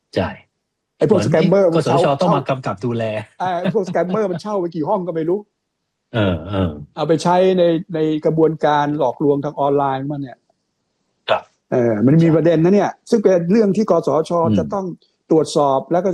ใช่ไอ้พวกสแกมเมอร์กสชต้องมากำกับดูแลพวกสแกมเมอร์มันเช่าไปกี่ห้องก็ไม่รู้เออเอาไปใช้ในกระบวนการหลอกลวงทางออนไลน์มันเนี่ยครับมันมีประเด็นนะเนี่ยซึ่งเป็นเรื่องที่กสชจะต้องตรวจสอบแล้วก็